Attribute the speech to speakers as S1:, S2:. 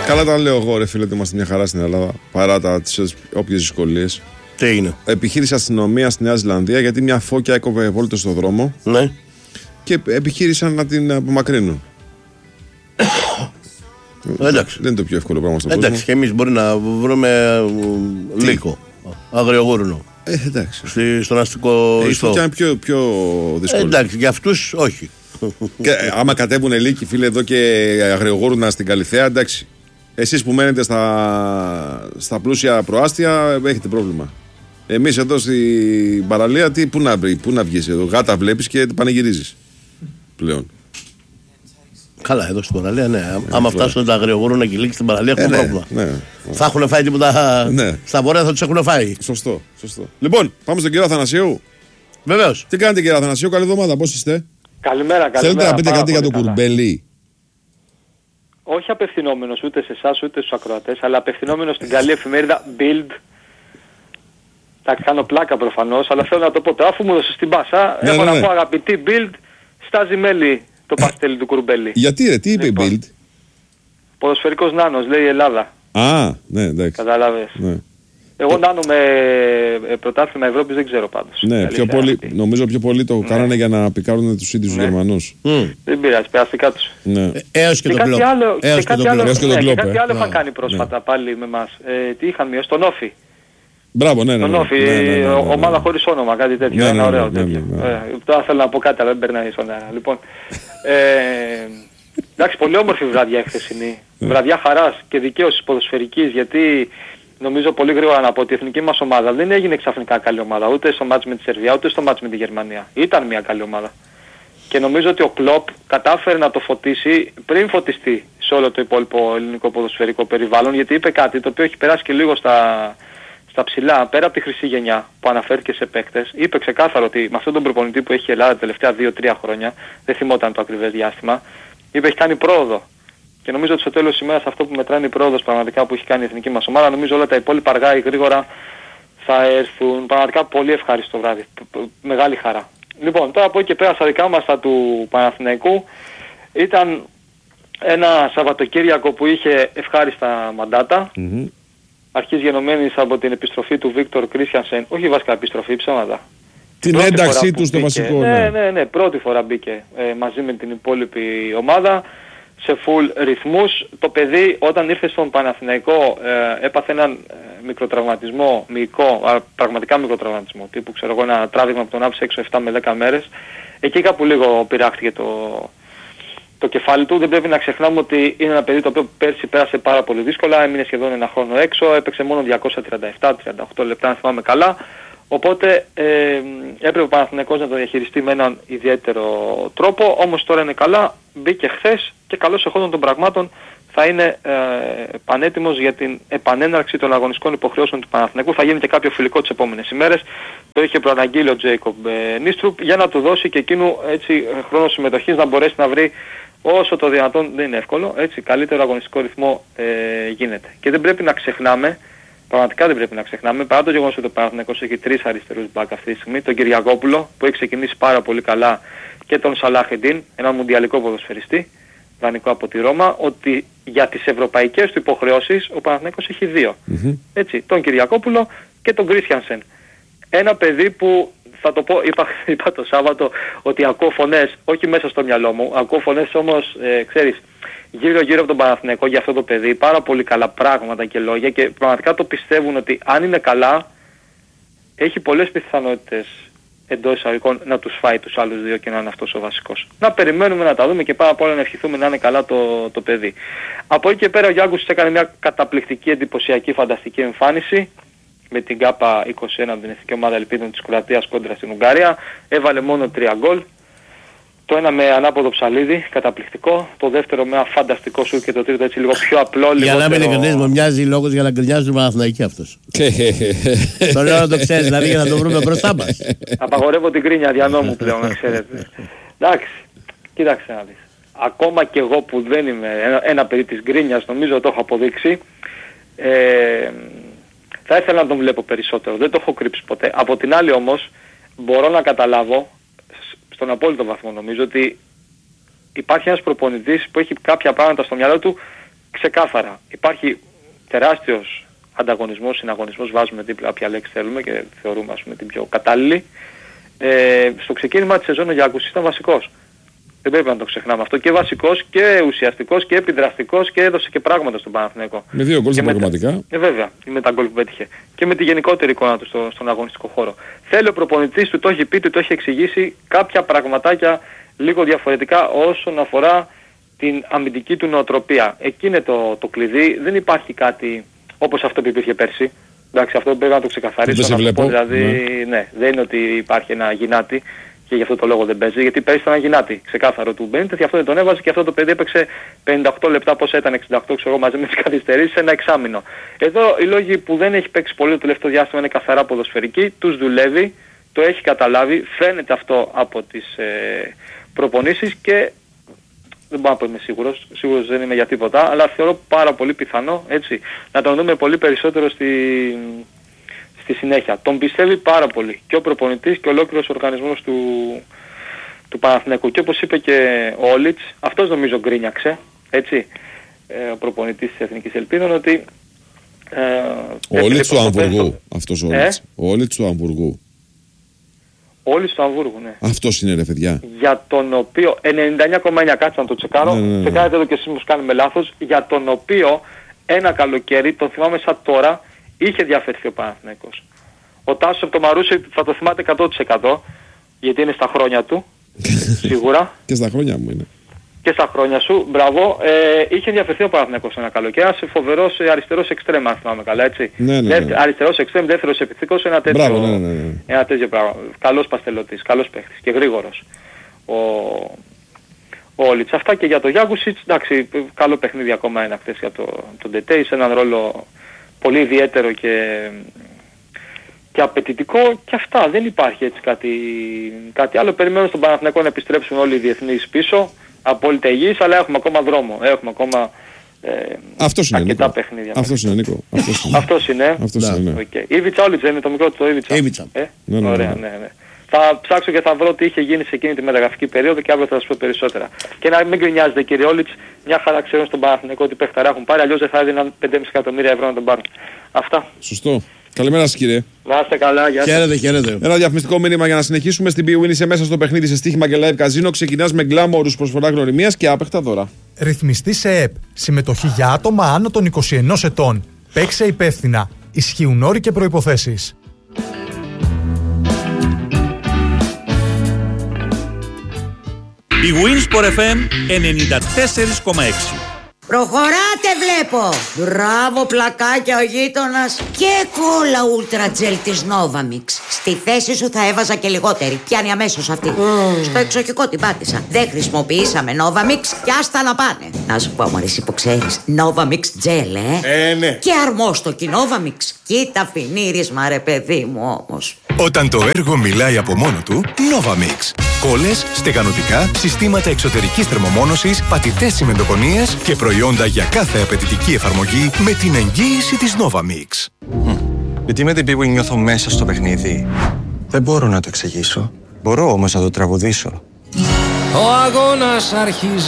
S1: Καλά τα λέω εγώ, ρε φίλε, ότι είμαστε μια χαρά στην Ελλάδα. Παρά τις όποιες δυσκολίες.
S2: Τι έγινε?
S1: Επιχείρηση αστυνομία στη Νέα Ζηλανδία γιατί μια φώκια έκοβε βόλτες στο δρόμο.
S2: Ναι.
S1: Και επιχείρησαν να την απομακρύνουν.
S2: Εντάξει.
S1: Δεν είναι το πιο εύκολο πράγμα στον κόσμο.
S2: Εντάξει, και εμείς μπορεί να βρούμε λύκο. Αγριογούρνο.
S1: Εντάξει.
S2: Στον αστικό
S1: Η
S2: ιστό.
S1: φωτιά είναι πιο δύσκολη.
S2: Εντάξει, για αυτούς όχι.
S1: Και άμα κατέβουν λύκοι, φίλε, εδώ και αγριογούρνα στην Καλιθέα, εντάξει. Εσείς που μένετε στα πλούσια προάστια έχετε πρόβλημα. Εμείς εδώ στην παραλία, πού να βγεις εδώ? Γάτα βλέπεις και πανηγυρίζεις πλέον.
S2: Καλά, εδώ στην παραλία, ναι. Άμα φτάσουν τα αγριογούρνα και λύκοι στην παραλία, έχουν πρόβλημα.
S1: Ναι.
S2: Θα έχουν φάει τίποτα.
S1: Ναι.
S2: Στα βορρά θα τους έχουν φάει.
S1: Σωστό. Λοιπόν, πάμε στον κύριο Αθανασίου.
S2: Βεβαίως.
S1: Τι κάνετε, κύριε Αθανασίου, καλή εβδομάδα, πώς είστε?
S3: Καλημέρα.
S1: Θέλετε να πείτε κάτι για το Κουρμπέλι?
S3: Όχι απευθυνόμενος ούτε σε εσάς ούτε στους ακροατές, αλλά απευθυνόμενος στην καλή εφημερίδα Build. Θα κάνω πλάκα προφανώς, αλλά θέλω να το πω τώρα, αφού μου δώσεις την πάσα, έχω να πω αγαπητή Build, στάζει μέλι το παστέλι του Κουρμπέλι.
S1: Γιατί ρε, τι είπε η Build?
S3: Ποδοσφαιρικός νάνος, λέει η Ελλάδα.
S1: Α, ναι, εντάξει.
S3: Κατάλαβες.
S1: Ναι.
S3: Εγώ νάνο με πρωτάθλημα Ευρώπης δεν ξέρω πάντως.
S1: Ναι, νομίζω πιο πολύ το κάνανε για να πικάρουν τους ίδιους τους Γερμανούς.
S3: Δεν πειράζει, περαστικά τους.
S1: Ναι.
S2: Έως και τον Κλόπ.
S3: Και κάτι άλλο
S1: είχαν
S3: κάνει πρόσφατα πάλι με εμάς. Τι είχαν μειώσει, τον Όφη.
S1: Μπράβο, ναι.
S3: Τον Όφη, ομάδα χωρίς όνομα, κάτι τέτοιο. Ένα ωραίο τέτοιο. Τώρα θέλω να πω κάτι, αλλά δεν περνάει στον αέρα. Λοιπόν, εντάξει, πολύ όμορφη βραδιά η χθεσινή. Βραδιά χαράς και δικαίωσης ποδοσφαιρικής, γιατί νομίζω πολύ γρήγορα να πω ότι η εθνική μας ομάδα δεν έγινε ξαφνικά καλή ομάδα, ούτε στο μάτς με τη Σερβία, ούτε στο μάτς με τη Γερμανία. Ήταν μια καλή ομάδα. Και νομίζω ότι ο Κλόπ κατάφερε να το φωτίσει πριν φωτιστεί σε όλο το υπόλοιπο ελληνικό ποδοσφαιρικό περιβάλλον, γιατί είπε κάτι το οποίο έχει περάσει και λίγο στα ψηλά, πέρα από τη χρυσή γενιά που αναφέρθηκε σε παίκτες. Είπε ξεκάθαρο ότι με αυτόν τον προπονητή που έχει η Ελλάδα τα τελευταία 2-3 χρόνια, δεν θυμόταν το ακριβές διάστημα, είπε έχει κάνει πρόοδο. Και νομίζω ότι στο τέλος της ημέρας αυτό που μετράει η πρόοδος πραγματικά που έχει κάνει η εθνική μας ομάδα, νομίζω όλα τα υπόλοιπα αργά ή γρήγορα θα έρθουν. Πραγματικά πολύ ευχάριστο βράδυ. Μεγάλη χαρά. Λοιπόν, τώρα από εκεί και πέρα στα δικά μας τα του Παναθηναϊκού, ήταν ένα Σαββατοκύριακο που είχε ευχάριστα μαντάτα. Αρχής γενομένης από την επιστροφή του Βίκτορ Κρίστιανσεν, όχι βασικά επιστροφή, ψέματα.
S1: Την ένταξή του στο βασικό.
S3: Ναι, πρώτη φορά μπήκε μαζί με την υπόλοιπη ομάδα σε full ρυθμούς. Το παιδί όταν ήρθε στον Παναθηναϊκό έπαθε έναν μικροτραυματισμό, πραγματικά μικροτραυματισμό, τύπου ξέρω εγώ ένα τράβηγμα που τον άφησε έξω 7 με 10 μέρες. Εκεί κάπου λίγο πειράχτηκε το κεφάλι του. Δεν πρέπει να ξεχνάμε ότι είναι ένα παιδί το οποίο πέρσι πέρασε πάρα πολύ δύσκολα, έμεινε σχεδόν ένα χρόνο έξω, έπαιξε μόνο 237-38 λεπτά αν θυμάμαι καλά. Οπότε έπρεπε ο Παναθηναϊκός να το διαχειριστεί με έναν ιδιαίτερο τρόπο, όμως τώρα είναι καλά, μπήκε χθες και καλώς εχόντων των πραγμάτων θα είναι πανέτοιμος για την επανέναρξη των αγωνιστικών υποχρεώσεων του Παναθηναϊκού. Θα γίνει και κάποιο φιλικό τις επόμενες ημέρες. Το είχε προαναγγείλει ο Τζέικομπ Νίστρουπ για να του δώσει και εκείνου έτσι χρόνο συμμετοχής να μπορέσει να βρει όσο το δυνατόν, δεν είναι εύκολο, έτσι καλύτερο αγωνιστικό ρυθμό γίνεται. Και δεν πρέπει να ξεχνάμε, πραγματικά δεν πρέπει να ξεχνάμε, παρά το γεγονός ότι ο Παναθηναϊκός έχει 3 αριστερούς μπακ αυτή τη στιγμή, τον Κυριακόπουλο που έχει ξεκινήσει πάρα πολύ καλά και τον Σαλάχεντιν, έναν μουντιαλικό ποδοσφαιριστή, δανεικό από τη Ρώμα, ότι για τις ευρωπαϊκές του υποχρεώσεις ο Παναθηναϊκός έχει 2. Έτσι, τον Κυριακόπουλο και τον Κρίστιανσεν. Ένα παιδί που θα το πω, είπα το Σάββατο ότι ακούω φωνές, όχι μέσα στο μυαλό μου, ακούω φωνές όμως, ξέρεις, γύρω από τον Παναθηναϊκό για αυτό το παιδί, πάρα πολύ καλά πράγματα και λόγια και πραγματικά το πιστεύουν ότι αν είναι καλά, έχει πολλές πιθανότητες εντός εισαγωγικών να τους φάει τους άλλους δύο και να είναι αυτός ο βασικός. Να περιμένουμε να τα δούμε και πάρα πολλά να ευχηθούμε να είναι καλά το παιδί. Από εκεί και πέρα ο Γιάνγκουσης έκανε μια καταπληκτική, εντυπωσιακή, φανταστική εμφάνιση με την ΚΑΠΑ 21 από την Εθνική Ομάδα Ελπίδων της Κροατίας κόντρα στην Ουγγαρία. Έβαλε μόνο 3 γκολ. Το ένα με ανάποδο ψαλίδι, καταπληκτικό. Το δεύτερο με ένα φανταστικό σουτ και το τρίτο έτσι λίγο πιο απλό.
S2: Για να μην ειλικρινής, μου μοιάζει λόγος για να γκρινιάζει τον Παναθηναϊκή αυτός. Το λέω να το ξέρεις, δηλαδή για να το βρούμε μπροστά μας.
S3: Απαγορεύω την κρίνια δια νόμου πλέον, να ξέρετε. Εντάξει, κοίταξε να δεις. Ακόμα και εγώ που δεν είμαι ένα παιδί της γκρίνιας, νομίζω το έχω αποδείξει. Θα ήθελα να τον βλέπω περισσότερο, δεν το έχω κρύψει ποτέ. Από την άλλη όμως μπορώ να καταλάβω, στον απόλυτο βαθμό νομίζω, ότι υπάρχει ένας προπονητής που έχει κάποια πράγματα στο μυαλό του ξεκάθαρα υπάρχει τεράστιος ανταγωνισμός, συναγωνισμός, βάζουμε δίπλα όποια λέξη θέλουμε και θεωρούμε ας πούμε την πιο κατάλληλη. Στο ξεκίνημα της σεζόν ο Γιάκουσιτς ήταν βασικός. Δεν πρέπει να το ξεχνάμε αυτό. Και βασικός και ουσιαστικός και επιδραστικός και έδωσε και πράγματα στον Παναθηναϊκό.
S1: Με 2 γκολ στα προγραμματικά.
S3: Βέβαια, με τα γκολ που πέτυχε. Και με τη γενικότερη εικόνα του στον αγωνιστικό χώρο. Θέλει ο προπονητής του, το έχει πει, του το έχει εξηγήσει κάποια πραγματάκια λίγο διαφορετικά όσον αφορά την αμυντική του νοοτροπία. Εκεί είναι το κλειδί. Δεν υπάρχει κάτι όπως αυτό που υπήρχε πέρσι. Εντάξει, αυτό πρέπει να το ξεκαθαρίσω.
S1: Δεν σε βλέπω.
S3: Δηλαδή, ναι, δεν είναι ότι υπάρχει ένα γυνάτι και γι' αυτό το λόγο δεν παίζει. Γιατί πέρσι ήταν ένα γυνάτι ξεκάθαρο του Μπένιτες, γι' αυτό δεν τον έβαζε και αυτό το παιδί έπαιξε 58 λεπτά, πόσα ήταν 68 ξέρω μαζί με τις καθυστερήσεις, ένα εξάμηνο. Εδώ οι λόγοι που δεν έχει παίξει πολύ το τελευταίο διάστημα είναι καθαρά ποδοσφαιρικοί, τους δουλεύει, το έχει καταλάβει, φαίνεται αυτό από τις προπονήσεις και δεν μπορώ να πω είμαι σίγουρος δεν είμαι για τίποτα, αλλά θεωρώ πάρα πολύ πιθανό έτσι, να τον δούμε πολύ περισσότερο στη συνέχεια. Τον πιστεύει πάρα πολύ και ο προπονητής και ολόκληρος ο οργανισμός του Παναθηναϊκού. Και όπως είπε και ο Όλιτς, αυτός νομίζω γκρίνιαξε, έτσι, ο προπονητής της Εθνικής Ελπίδων, ότι...
S1: ο Όλιτς του Αμβουργού, αυτός ο Όλιτς. Ο Όλιτς του Αμβουργού.
S3: Όλιτς του Αμβούργου, ναι.
S1: Αυτός είναι ρε παιδιά.
S3: Για τον οποίο, 99,9 κάτσε να το τσεκάρω, τσεκάρετε εδώ και εσείς μου κάνουμε λάθος, για τον οποίο ένα καλοκαίρι, τον θυμάμαι σαν τώρα, είχε διαφερθεί ο Παναθηναϊκός. Ο Τάσος από το Μαρούσι θα το θυμάται 100% γιατί είναι στα χρόνια του, σίγουρα.
S1: Και στα χρόνια μου είναι.
S3: Και στα χρόνια σου, μπράβο. Είχε διαφερθεί ο Παναθηναϊκός ένα καλοκαίρι. Ένας φοβερός αριστερός εξτρέμ, αν θυμάμαι καλά, έτσι.
S1: Ναι.
S3: Αριστερός εξτρέμ, δεύτερος επιθετικός, ένα τέτοιο,
S1: μπράβο,
S3: ένα τέτοιο πράγμα. Καλός παστελωτής, καλός παίχτης και γρήγορος. Ο Όλιτς. Αυτά και για το Γιάκουσιτς, εντάξει, καλό παιχνίδι ακόμα ένα χθες για τον Ντετέι, σε έναν ρόλο πολύ ιδιαίτερο και απαιτητικό και αυτά. Δεν υπάρχει έτσι κάτι άλλο. Περιμένω στον Παναθηναϊκό να επιστρέψουν όλοι οι διεθνείς πίσω, απόλυτα υγιείς, αλλά έχουμε ακόμα δρόμο. Έχουμε ακόμα αρκετά παιχνίδια.
S1: Αυτός είναι, Νίκο.
S3: Αυτός είναι.
S1: Okay.
S3: Ήβιτσα Όλιτς είναι το μικρό του Ήβιτσα. Ωραία, ναι. Θα ψάξω και θα βρω τι είχε γίνει σε εκείνη τη μεταγραφική περίοδο και αύριο θα σας πω περισσότερα. Και να μην γκρινιάζετε κύριε Όλιτς, μια χαρά ξέρουν στον Παναθηναϊκό ότι παιχταρά έχουν πάρει, αλλιώς δεν θα έδιναν 5,5 εκατομμύρια ευρώ να τον πάρουν. Αυτά.
S1: Σωστό. Καλημέρα σας κύριε.
S3: Να είστε καλά, γεια σας.
S2: Χαίρετε.
S1: Ένα διαφημιστικό μήνυμα για να συνεχίσουμε. Στην BWIN είσαι μέσα στο παιχνίδι σε στοίχημα και live καζίνο. Ξεκινάς με γκλάμορους, προσφορά γνωριμίας και άπεχτα δώρα.
S4: Ρυθμιστή σε ΕΠ. Συμμετοχή για άτομα άνω των 21 ετών. Παίξε υπεύθυνα. Ισχύουν όροι και προϋποθέσεις.
S5: Η Winsport FM 94,6.
S6: Προχωράτε βλέπω. Μπράβο πλακάκια ο γείτονας. Και κόλλα Ultra Gel της Novamix. Στη θέση σου θα έβαζα και λιγότερη. Πιάνει αμέσως αυτή. Στο εξοχικό την πάτησα. Δεν χρησιμοποιήσαμε Novamix και άστα να πάνε. Να σου πω μωρής που ξέρεις, Novamix Gel
S1: ναι.
S6: Και αρμόστοκι Novamix. Κοίτα φινίρισμα ρε παιδί μου όμως.
S7: Όταν το έργο μιλάει από μόνο του, Novamix. Κόλλες, στεγανοτικά, συστήματα εξωτερικής θερμομόνωσης, πατητές τσιμεντοκονίες και προϊόντα για κάθε απαιτητική εφαρμογή με την εγγύηση της Novamix.
S8: Γιατί με την BWIN νιώθω μέσα στο παιχνίδι. Δεν μπορώ να το εξηγήσω. Μπορώ όμως να το τραγουδήσω.
S9: Ο αγώνας αρχίζει.